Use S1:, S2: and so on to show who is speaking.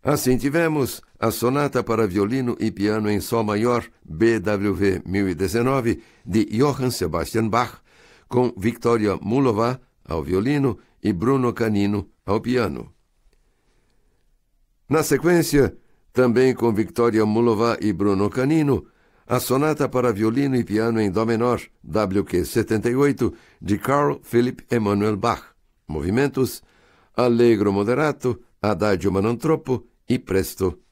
S1: Assim tivemos a Sonata para Violino e Piano em Sol Maior, BWV 1019, de Johann Sebastian Bach, com Victoria Mullova ao violino e Bruno Canino ao piano. Na sequência, também com Victoria Mullova e Bruno Canino, a Sonata para Violino e Piano em Dó menor, WQ 78, de Carl Philipp Emanuel Bach. Movimentos: Allegro moderato, Adagio ma non troppo e Presto